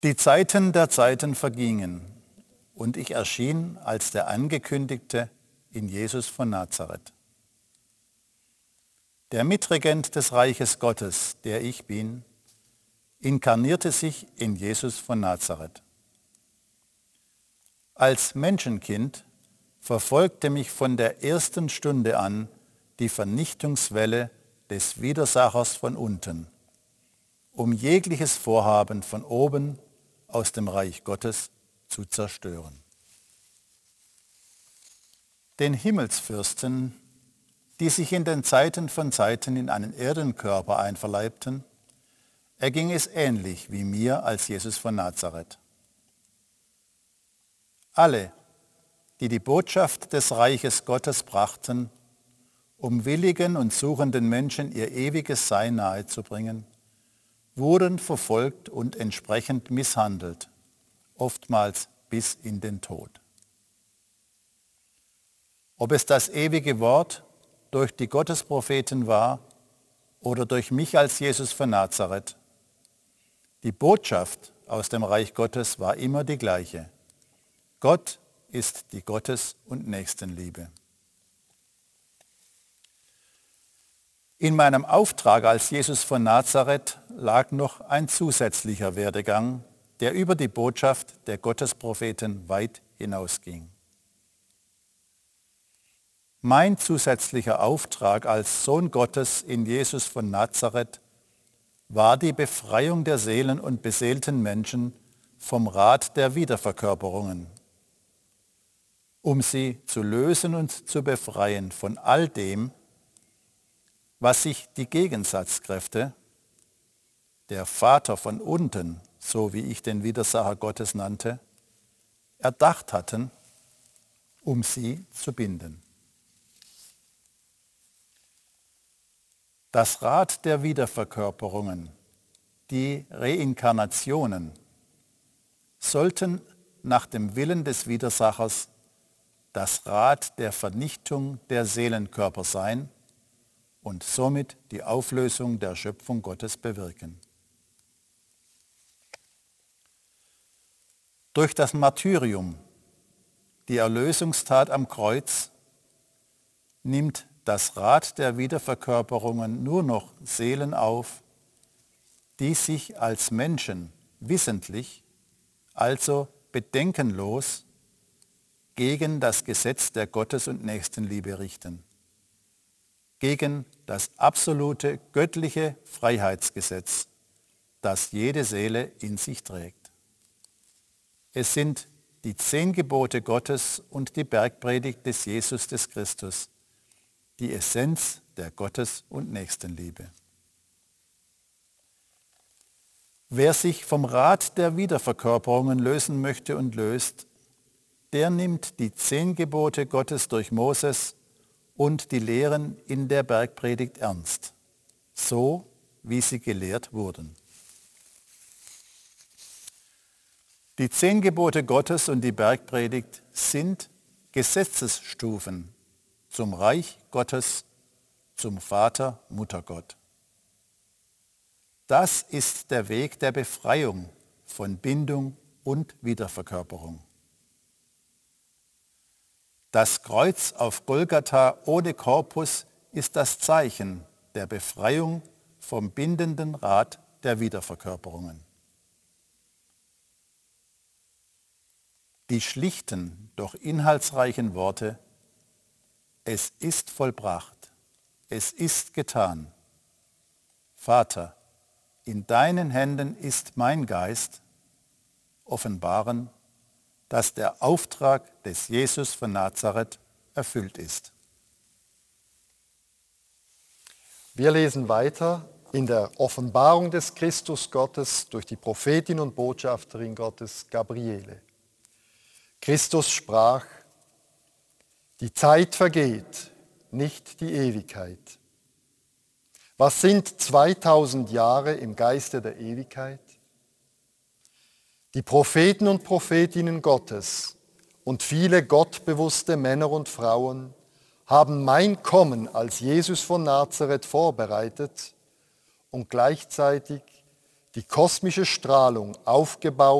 Die Zeiten der Zeiten vergingen und ich erschien als der Angekündigte in Jesus von Nazareth. Der Mitregent des Reiches Gottes, der ich bin, inkarnierte sich in Jesus von Nazareth. Als Menschenkind verfolgte mich von der ersten Stunde an die Vernichtungswelle des Widersachers von unten, um jegliches Vorhaben von oben aus dem Reich Gottes zu zerstören. Den Himmelsfürsten, die sich in den Zeiten von Zeiten in einen Erdenkörper einverleibten, erging es ähnlich wie mir als Jesus von Nazareth. Alle, die die Botschaft des Reiches Gottes brachten, um willigen und suchenden Menschen ihr ewiges Sein nahezubringen, wurden verfolgt und entsprechend misshandelt, oftmals bis in den Tod. Ob es das ewige Wort durch die Gottespropheten war oder durch mich als Jesus von Nazareth, die Botschaft aus dem Reich Gottes war immer die gleiche. Gott ist die Gottes- und Nächstenliebe. In meinem Auftrag als Jesus von Nazareth lag noch ein zusätzlicher Werdegang, der über die Botschaft der Gottespropheten weit hinausging. Mein zusätzlicher Auftrag als Sohn Gottes in Jesus von Nazareth war die Befreiung der Seelen und beseelten Menschen vom Rat der Wiederverkörperungen, um sie zu lösen und zu befreien von all dem, was sich die Gegensatzkräfte, der Vater von unten, so wie ich den Widersacher Gottes nannte, erdacht hatten, um sie zu binden. Das Rad der Wiederverkörperungen, die Reinkarnationen, sollten nach dem Willen des Widersachers das Rad der Vernichtung der Seelenkörper sein und somit die Auflösung der Schöpfung Gottes bewirken. Durch das Martyrium, die Erlösungstat am Kreuz, nimmt das Rad der Wiederverkörperungen nur noch Seelen auf, die sich als Menschen wissentlich, also bedenkenlos, gegen das Gesetz der Gottes- und Nächstenliebe richten, gegen das absolute göttliche Freiheitsgesetz, das jede Seele in sich trägt. Es sind die 10 Gebote Gottes und die Bergpredigt des Jesus des Christus, die Essenz der Gottes- und Nächstenliebe. Wer sich vom Rat der Wiederverkörperungen lösen möchte und löst, der nimmt die 10 Gebote Gottes durch Moses und die Lehren in der Bergpredigt ernst, so wie sie gelehrt wurden. Die 10 Gebote Gottes und die Bergpredigt sind Gesetzesstufen zum Reich Gottes, zum Vater, Muttergott. Das ist der Weg der Befreiung von Bindung und Wiederverkörperung. Das Kreuz auf Golgatha ohne Korpus ist das Zeichen der Befreiung vom bindenden Rad der Wiederverkörperungen. Die schlichten, doch inhaltsreichen Worte: Es ist vollbracht, es ist getan. Vater, in deinen Händen ist mein Geist, offenbaren, dass der Auftrag des Jesus von Nazareth erfüllt ist. Wir lesen weiter in der Offenbarung des Christus Gottes durch die Prophetin und Botschafterin Gottes Gabriele. Christus sprach: Die Zeit vergeht, nicht die Ewigkeit. Was sind 2000 Jahre im Geiste der Ewigkeit? Die Propheten und Prophetinnen Gottes und viele gottbewusste Männer und Frauen haben mein Kommen als Jesus von Nazareth vorbereitet und gleichzeitig die kosmische Strahlung aufgebaut